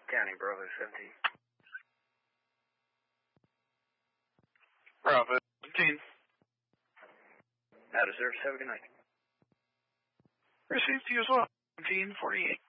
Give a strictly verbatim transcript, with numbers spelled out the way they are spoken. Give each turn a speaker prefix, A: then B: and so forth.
A: County, Bravo seventeen.
B: Bravo seventeen.
A: Out of service, have a good night.
B: Received you as well, seventeen forty-eight.